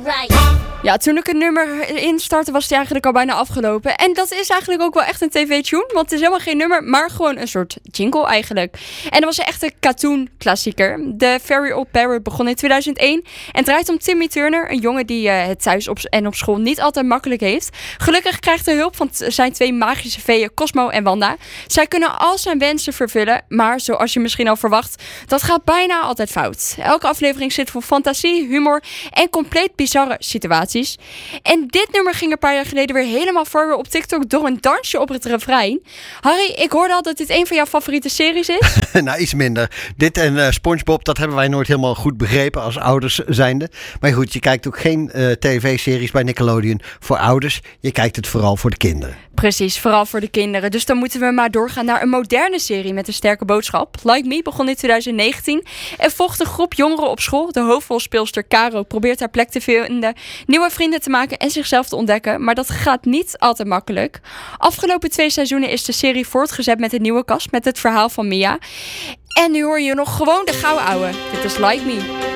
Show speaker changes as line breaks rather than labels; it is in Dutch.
Ja, toen ik het nummer instartte was het eigenlijk al bijna afgelopen. En dat is eigenlijk ook wel echt een tv-tune. Want het is helemaal geen nummer, maar gewoon een soort jingle eigenlijk. En dat was een echte cartoon-klassieker. The Very Old Parrot begon in 2001 en draait om Timmy Turner, een jongen die het thuis en op school niet altijd makkelijk heeft. Gelukkig krijgt hij hulp van zijn 2 magische veeën Cosmo en Wanda. Zij kunnen al zijn wensen vervullen, maar zoals je misschien al verwacht, dat gaat bijna altijd fout. Elke aflevering zit vol fantasie, humor en compleet bizarre situaties. En dit nummer ging een paar jaar geleden weer helemaal viral op TikTok door een dansje op het refrein. Harry, ik hoorde al dat dit een van jouw favoriete series is.
Nou, iets minder. Dit en SpongeBob, dat hebben wij nooit helemaal goed begrepen als ouders zijnde. Maar goed, je kijkt ook geen tv-series bij Nickelodeon voor ouders. Je kijkt het vooral voor de kinderen.
Precies, vooral voor de kinderen. Dus dan moeten we maar doorgaan naar een moderne serie met een sterke boodschap. Like Me begon in 2019 en volgt een groep jongeren op school. De hoofdrolspeelster Caro probeert haar plek te vinden, nieuwe vrienden te maken en zichzelf te ontdekken. Maar dat gaat niet altijd makkelijk. Afgelopen 2 seizoenen is de serie voortgezet met een nieuwe cast met het verhaal van Mia. En nu hoor je nog gewoon de gouden ouwe. Dit is Like Me.